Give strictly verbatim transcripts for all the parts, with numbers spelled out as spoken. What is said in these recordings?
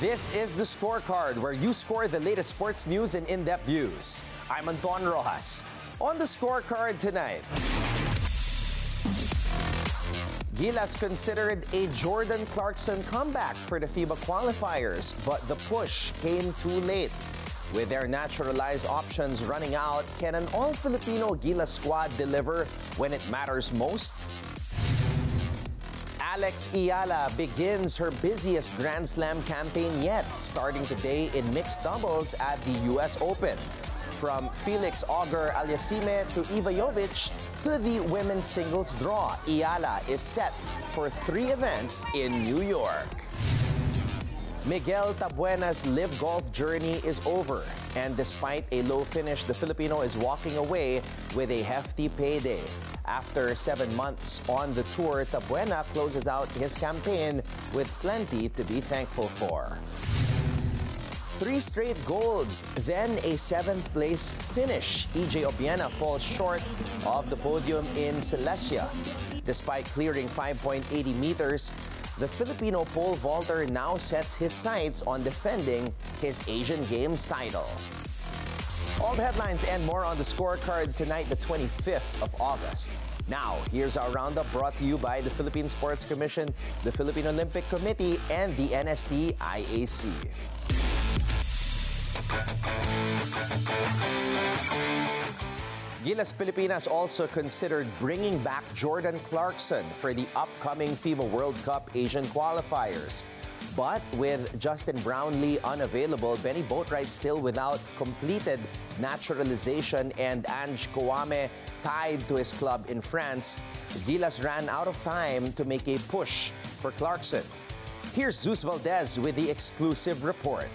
This is The Scorecard, where you score the latest sports news and in-depth views. I'm Anton Rojas. On The Scorecard tonight, Gilas considered a Jordan Clarkson comeback for the FIBA qualifiers, but the push came too late. With their naturalized options running out, can an all-Filipino Gilas squad deliver when it matters most? Alex Eala begins her busiest Grand Slam campaign yet, starting today in mixed doubles at the U S Open. From Felix Auger-Aliassime to Iva Jovic to the women's singles draw, Eala is set for three events in New York. Miguel Tabuena's live golf journey is over, and despite a low finish, the Filipino is walking away with a hefty payday. After seven months on the tour, Tabuena closes out his campaign with plenty to be thankful for. Three straight golds, then a seventh place finish. E J Obiena falls short of the podium in Silesia. Despite clearing five point eight zero meters, the Filipino pole vaulter now sets his sights on defending his Asian Games title. All the headlines and more on The Scorecard tonight, the twenty-fifth of August. Now, here's our roundup brought to you by the Philippine Sports Commission, the Philippine Olympic Committee, and the N S D I A C. Gilas Pilipinas also considered bringing back Jordan Clarkson for the upcoming FIBA World Cup Asian qualifiers. But with Justin Brownlee unavailable, Benny Boatwright still without completed naturalization, and Ange Kouame tied to his club in France, Gilas ran out of time to make a push for Clarkson. Here's Zeus Valdez with the exclusive report.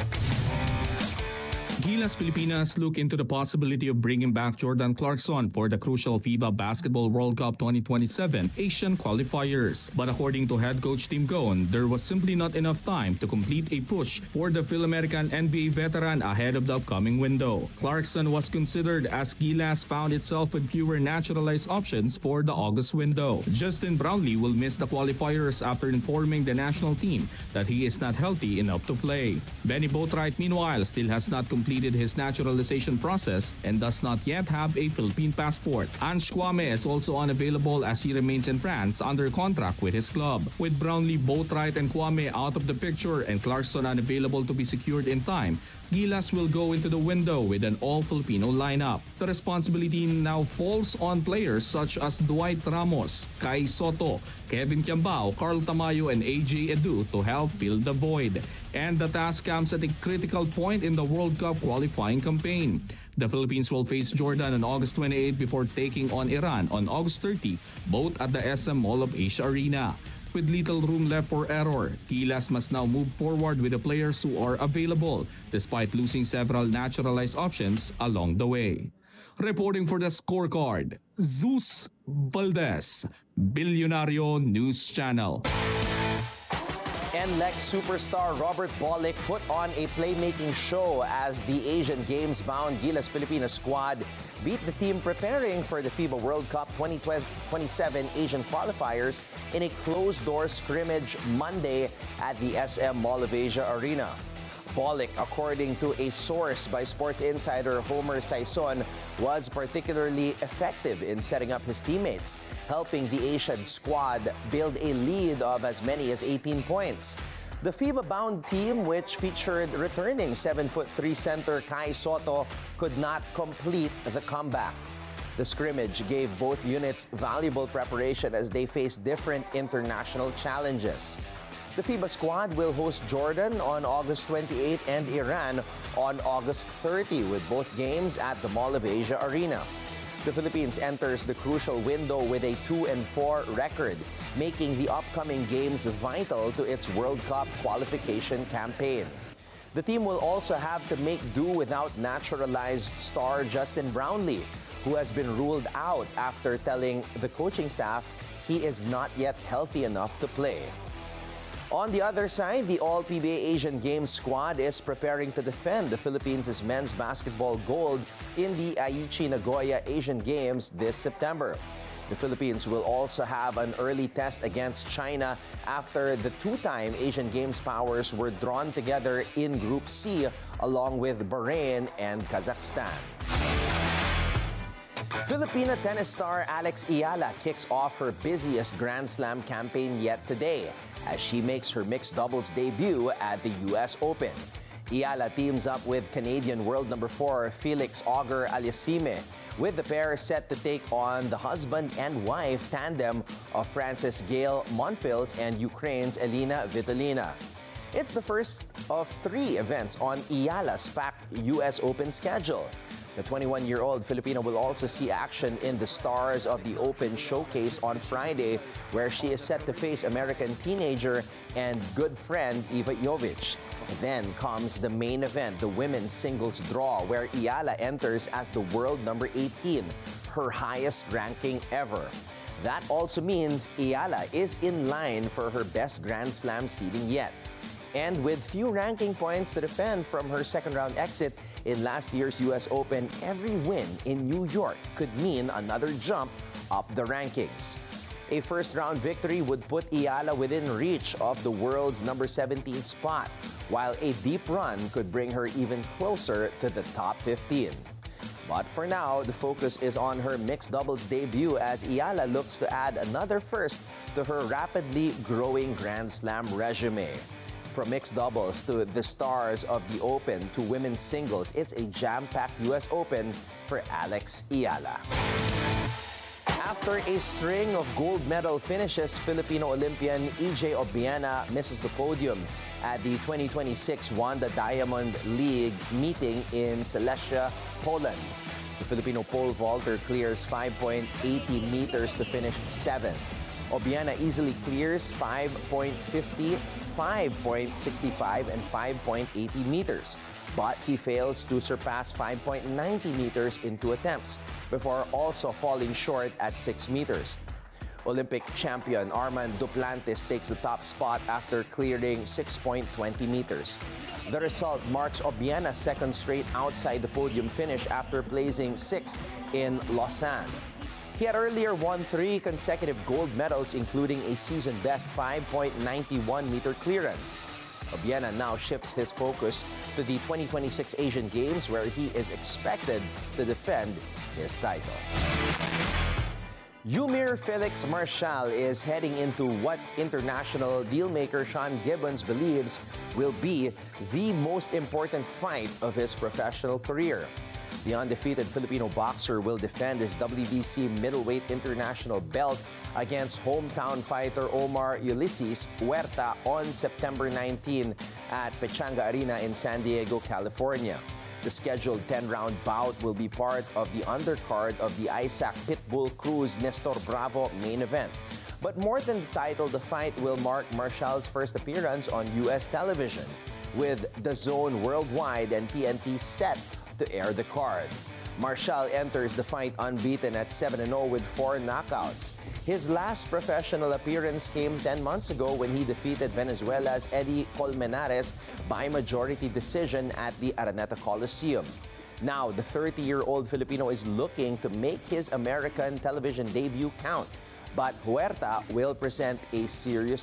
Gilas Pilipinas look into the possibility of bringing back Jordan Clarkson for the crucial FIBA Basketball World Cup twenty twenty-seven Asian qualifiers. But according to head coach Tim Goan, there was simply not enough time to complete a push for the Phil-American N B A veteran ahead of the upcoming window. Clarkson was considered as Gilas found itself with fewer naturalized options for the August window. Justin Brownlee will miss the qualifiers after informing the national team that he is not healthy enough to play. Benny Boatwright, meanwhile, still has not completed his naturalization process and does not yet have a Philippine passport. Ange Kouame is also unavailable as he remains in France under contract with his club. With Brownlee, Boatwright, and Kouame out of the picture and Clarkson unavailable to be secured in time, Gilas will go into the window with an all-Filipino lineup. The responsibility now falls on players such as Dwight Ramos, Kai Soto, Kevin Kiambao, Carl Tamayo, and A J Edu to help fill the void. And the task comes at a critical point in the World Cup qualifying campaign. The Philippines will face Jordan on August twenty-eighth before taking on Iran on August thirtieth, both at the S M Mall of Asia Arena. With little room left for error, Gilas must now move forward with the players who are available, despite losing several naturalized options along the way. Reporting for The Scorecard, Zeus Valdez, Billionario News Channel. N L E X superstar Robert Bolick put on a playmaking show as the Asian Games-bound Gilas Pilipinas squad beat the team preparing for the FIBA World Cup twenty twenty-seven Asian qualifiers in a closed-door scrimmage Monday at the S M Mall of Asia Arena. Bolick, according to a source by Sports Insider Homer Saison, was particularly effective in setting up his teammates, helping the Asian squad build a lead of as many as eighteen points. The FIBA-bound team, which featured returning seven foot three center Kai Soto, could not complete the comeback. The scrimmage gave both units valuable preparation as they faced different international challenges. The FIBA squad will host Jordan on August twenty-eighth and Iran on August thirtieth, with both games at the Mall of Asia Arena. The Philippines enters the crucial window with a two and four record, making the upcoming games vital to its World Cup qualification campaign. The team will also have to make do without naturalized star Justin Brownlee, who has been ruled out after telling the coaching staff he is not yet healthy enough to play. On the other side, the All-P B A Asian Games squad is preparing to defend the Philippines' men's basketball gold in the Aichi Nagoya Asian Games this September. The Philippines will also have an early test against China after the two-time Asian Games powers were drawn together in Group C along with Bahrain and Kazakhstan. Filipina tennis star Alex Eala kicks off her busiest Grand Slam campaign yet today as she makes her mixed doubles debut at the U S Open. Eala teams up with Canadian world number four Felix Auger-Aliassime, with the pair set to take on the husband and wife tandem of Frances Gail Monfils and Ukraine's Elina Vitolina. It's the first of three events on Eala's packed U S Open schedule. The twenty-one-year-old Filipino will also see action in the Stars of the Open showcase on Friday, where she is set to face American teenager and good friend Iva Jovic. Then comes the main event, the women's singles draw, where Eala enters as the world number eighteen, her highest ranking ever. That also means Eala is in line for her best Grand Slam seeding yet. And with few ranking points to defend from her second-round exit in last year's U S Open, every win in New York could mean another jump up the rankings. A first-round victory would put Eala within reach of the world's number seventeen spot, while a deep run could bring her even closer to the top fifteen. But for now, the focus is on her mixed doubles debut as Eala looks to add another first to her rapidly growing Grand Slam resume. From mixed doubles to the Stars of the Open to women's singles, it's a jam-packed U S Open for Alex Eala. After a string of gold medal finishes, Filipino Olympian E J Obiena misses the podium at the twenty twenty-six Wanda Diamond League meeting in Silesia, Poland. The Filipino pole vaulter clears five point eight zero meters to finish seventh. Obiena easily clears five point five zero, five point six five, and five point eight zero meters. But he fails to surpass five point nine zero meters in two attempts before also falling short at six meters. Olympic champion Armand Duplantis takes the top spot after clearing six point two zero meters. The result marks Obiena's second straight outside the podium finish after placing sixth in Lausanne. He had earlier won three consecutive gold medals, including a season-best five point nine one meter clearance. Obiena now shifts his focus to the twenty twenty-six Asian Games, where he is expected to defend his title. Yumir Felix Marcial is heading into what international dealmaker Sean Gibbons believes will be the most important fight of his professional career. The undefeated Filipino boxer will defend his W B C middleweight international belt against hometown fighter Omar Ulysses Huerta on September nineteenth at Pechanga Arena in San Diego, California. The scheduled ten-round bout will be part of the undercard of the Isaac Pitbull Cruz Nestor Bravo main event. But more than the title, the fight will mark Marcial's first appearance on U S television, with DAZN Worldwide and T N T set to air the card. Marcial enters the fight unbeaten at seven and oh with four knockouts. His last professional appearance came ten months ago when he defeated Venezuela's Eddie Colmenares by majority decision at the Araneta Coliseum. Now, the thirty-year-old Filipino is looking to make his American television debut count. But Huerta will present a serious